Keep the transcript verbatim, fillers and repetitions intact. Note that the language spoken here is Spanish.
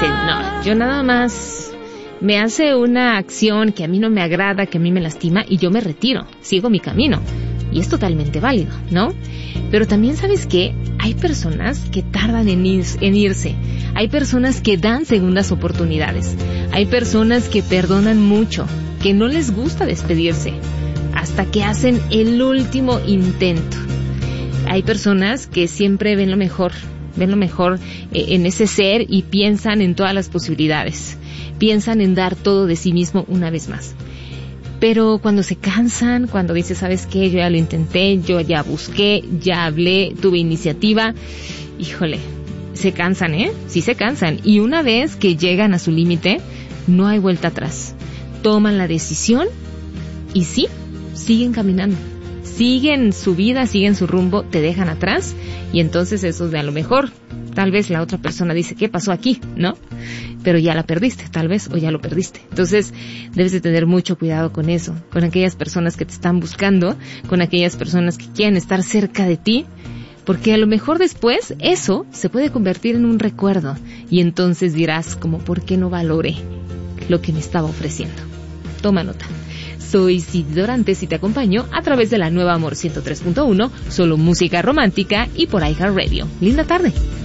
dicen, no, yo nada más me hace una acción que a mí no me agrada, que a mí me lastima y yo me retiro, sigo mi camino. Y es totalmente válido, ¿no? Pero también, ¿sabes qué? Hay personas que tardan en, ir, en irse. Hay personas que dan segundas oportunidades. Hay personas que perdonan mucho, que no les gusta despedirse, hasta que hacen el último intento. Hay personas que siempre ven lo mejor, ven lo mejor eh, en ese ser y piensan en todas las posibilidades. Piensan en dar todo de sí mismo una vez más. Pero cuando se cansan, cuando dices, ¿sabes qué? Yo ya lo intenté, yo ya busqué, ya hablé, tuve iniciativa, híjole, se cansan, ¿eh? Sí se cansan. Y una vez que llegan a su límite, no hay vuelta atrás. Toman la decisión y sí, siguen caminando. Siguen su vida, siguen su rumbo, te dejan atrás y entonces eso de a lo mejor, tal vez la otra persona dice, ¿qué pasó aquí? ¿No? Pero ya la perdiste, tal vez, o ya lo perdiste. Entonces, debes de tener mucho cuidado con eso, con aquellas personas que te están buscando, con aquellas personas que quieren estar cerca de ti, porque a lo mejor después eso se puede convertir en un recuerdo y entonces dirás, como, ¿por qué no valoré lo que me estaba ofreciendo? Toma nota. Soy Cindy Dorantes y te acompaño a través de la nueva Amor ciento tres punto uno, solo música romántica y por iHeartRadio. Linda tarde.